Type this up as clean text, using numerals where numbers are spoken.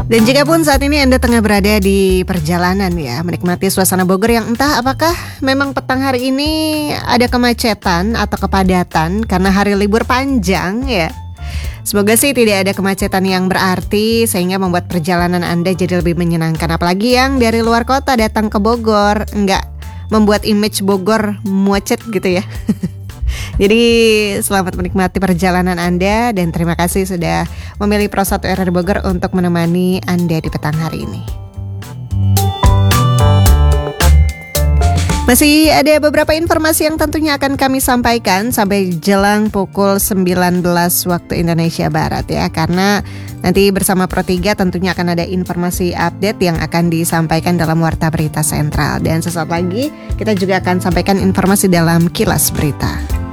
Dan jika pun saat ini Anda tengah berada di perjalanan ya, menikmati suasana Bogor yang entah apakah memang petang hari ini ada kemacetan atau kepadatan karena hari libur panjang ya. Semoga sih tidak ada kemacetan yang berarti sehingga membuat perjalanan Anda jadi lebih menyenangkan. Apalagi yang dari luar kota datang ke Bogor, enggak membuat image Bogor macet gitu ya. Jadi selamat menikmati perjalanan Anda dan terima kasih sudah memilih Pro 1 RRI Bogor untuk menemani Anda di petang hari ini. Masih ada beberapa informasi yang tentunya akan kami sampaikan sampai jelang pukul 19 waktu Indonesia Barat ya. Karena nanti bersama Pro 3 tentunya akan ada informasi update yang akan disampaikan dalam Warta Berita Sentral. Dan sesaat lagi kita juga akan sampaikan informasi dalam Kilas Berita.